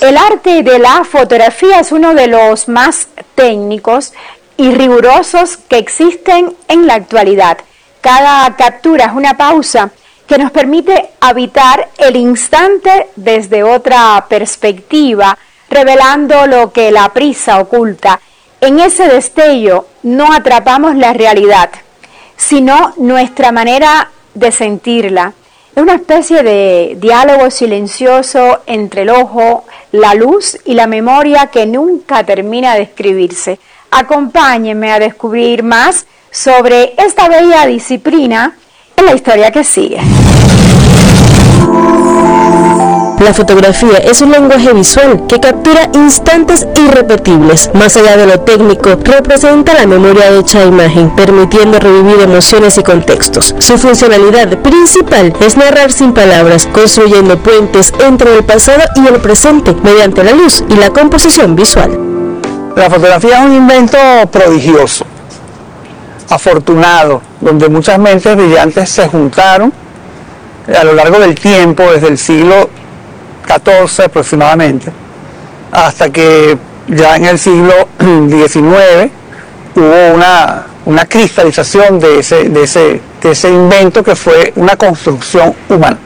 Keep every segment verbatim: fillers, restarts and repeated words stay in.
El arte de la fotografía es uno de los más técnicos y rigurosos que existen en la actualidad. Cada captura es una pausa que nos permite habitar el instante desde otra perspectiva, revelando lo que la prisa oculta. En ese destello no atrapamos la realidad, sino nuestra manera de sentirla. Es una especie de diálogo silencioso entre el ojo, la luz y la memoria que nunca termina de escribirse. Acompáñenme a descubrir más sobre esta bella disciplina en la historia que sigue. La fotografía es un lenguaje visual que captura instantes irrepetibles. Más allá de lo técnico, representa la memoria hecha a imagen, permitiendo revivir emociones y contextos. Su funcionalidad principal es narrar sin palabras, construyendo puentes entre el pasado y el presente mediante la luz y la composición visual. La fotografía es un invento prodigioso, afortunado, donde muchas mentes brillantes se juntaron a lo largo del tiempo, desde el siglo catorce aproximadamente, hasta que ya en el siglo diecinueve hubo una, una cristalización de ese, de, ese, de ese invento que fue una construcción humana.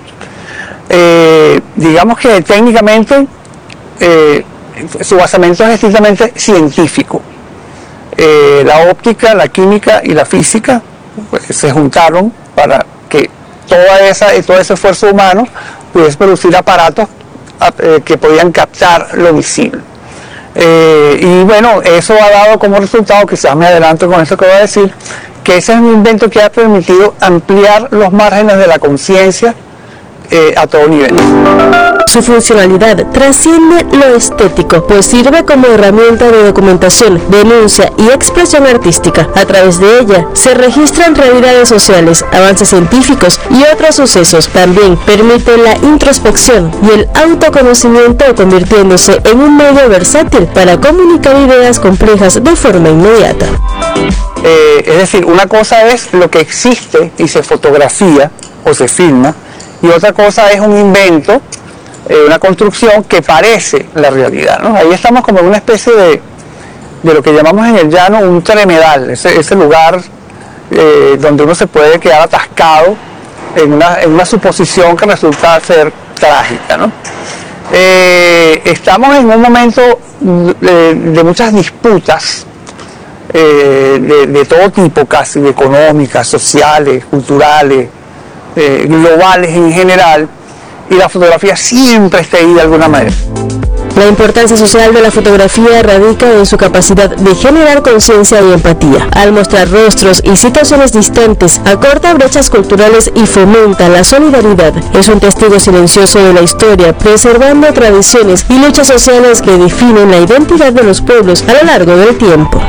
Eh, digamos que técnicamente eh, su basamento es estrictamente científico. Eh, la óptica, la química y la física pues, se juntaron para que toda esa, todo ese esfuerzo humano pudiese producir aparatos eh, que podían captar lo visible. Eh, y bueno, eso ha dado como resultado, quizás me adelanto con eso que voy a decir, que ese es un invento que ha permitido ampliar los márgenes de la conciencia eh, a todo nivel. Su funcionalidad trasciende lo estético, pues sirve como herramienta de documentación, denuncia y expresión artística. A través de ella se registran realidades sociales, avances científicos y otros sucesos. También permite la introspección y el autoconocimiento, convirtiéndose en un medio versátil para comunicar ideas complejas de forma inmediata. Eh, es decir, una cosa es lo que existe y se fotografía o se filma, y otra cosa es un invento, una construcción que parece la realidad, ¿no? Ahí estamos como en una especie de, de lo que llamamos en el llano un tremedal, ese, ese lugar eh, donde uno se puede quedar atascado en una, en una suposición que resulta ser trágica, ¿no? Eh, estamos en un momento de, de muchas disputas eh, de, de todo tipo, casi económicas, sociales, culturales, eh, globales en general, y la fotografía siempre está ahí de alguna manera. La importancia social de la fotografía radica en su capacidad de generar conciencia y empatía. Al mostrar rostros y situaciones distantes, acorta brechas culturales y fomenta la solidaridad. Es un testigo silencioso de la historia, preservando tradiciones y luchas sociales que definen la identidad de los pueblos a lo largo del tiempo.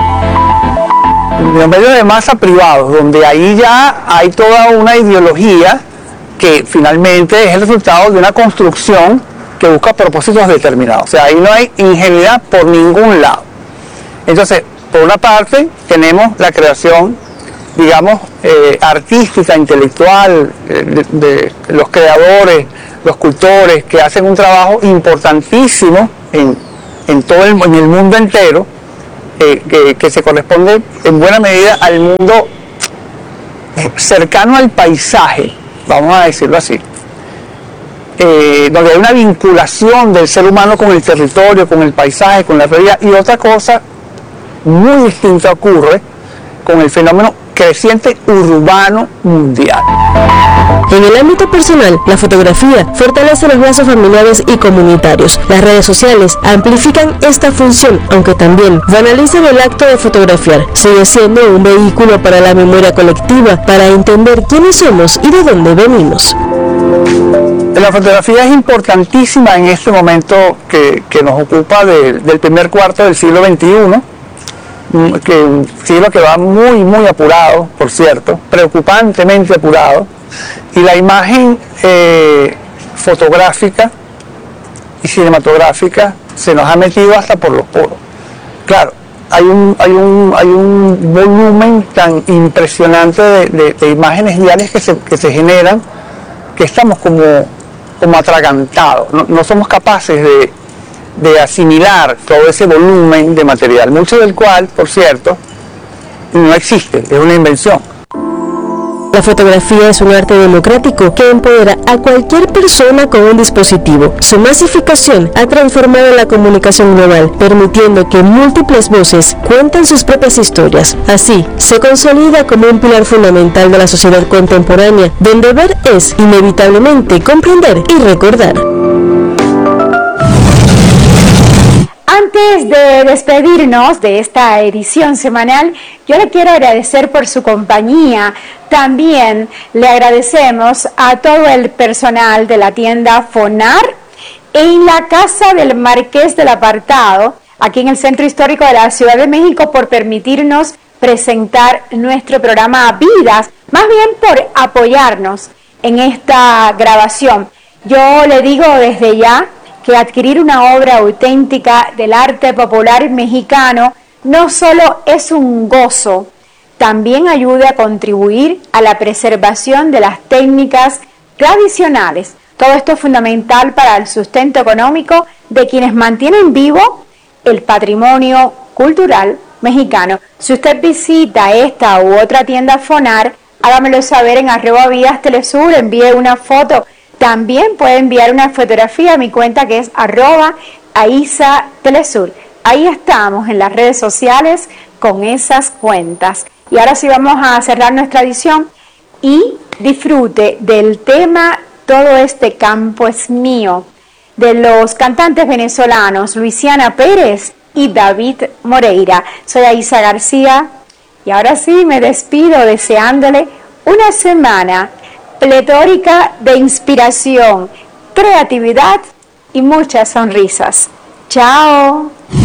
Los medios de masa privados, donde ahí ya hay toda una ideología que finalmente es el resultado de una construcción que busca propósitos determinados. O sea, ahí no hay ingenuidad por ningún lado. Entonces, por una parte, tenemos la creación, digamos, eh, artística, intelectual, eh, de, de los creadores, los cultores, que hacen un trabajo importantísimo en, en todo el, en el mundo entero, eh, que, que se corresponde en buena medida al mundo cercano al paisaje, vamos a decirlo así, eh, donde hay una vinculación del ser humano con el territorio, con el paisaje, con la realidad, y otra cosa muy distinta ocurre con el fenómeno creciente urbano mundial. En el ámbito personal, la fotografía fortalece los lazos familiares y comunitarios. Las redes sociales amplifican esta función, aunque también banalizan el acto de fotografiar. Sigue siendo un vehículo para la memoria colectiva, para entender quiénes somos y de dónde venimos. La fotografía es importantísima en este momento que, que nos ocupa de, del primer cuarto del siglo veintiuno, que un siglo que va muy, muy apurado, por cierto, preocupantemente apurado, y la imagen eh, fotográfica y cinematográfica se nos ha metido hasta por los poros. Claro, hay un, hay un, hay un volumen tan impresionante de, de, de imágenes diarias que se, que se generan, que estamos como, como atragantados, no, no somos capaces de, de asimilar todo ese volumen de material, mucho del cual, por cierto, no existe, es una invención. La fotografía es un arte democrático que empodera a cualquier persona con un dispositivo. Su masificación ha transformado la comunicación global, permitiendo que múltiples voces cuenten sus propias historias. Así, se consolida como un pilar fundamental de la sociedad contemporánea, donde ver es, inevitablemente, comprender y recordar. Antes de despedirnos de esta edición semanal, yo le quiero agradecer por su compañía. También le agradecemos a todo el personal de la tienda Fonar en la Casa del Marqués del Apartado, aquí en el Centro Histórico de la Ciudad de México, por permitirnos presentar nuestro programa Vidas, más bien por apoyarnos en esta grabación. Yo le digo desde ya que adquirir una obra auténtica del arte popular mexicano no solo es un gozo, también ayuda a contribuir a la preservación de las técnicas tradicionales. Todo esto es fundamental para el sustento económico de quienes mantienen vivo el patrimonio cultural mexicano. Si usted visita esta u otra tienda Fonar, hágamelo saber en arroba Vidas Telesur, envíe una foto. También puede enviar una fotografía a mi cuenta que es arroba Aisa Telesur. Ahí estamos en las redes sociales con esas cuentas. Y ahora sí vamos a cerrar nuestra edición y disfrute del tema Todo este campo es mío, de los cantantes venezolanos Luisiana Pérez y David Moreira. Soy Aisa García y ahora sí me despido deseándole una semana pletórica de inspiración, creatividad y muchas sonrisas. ¡Chao!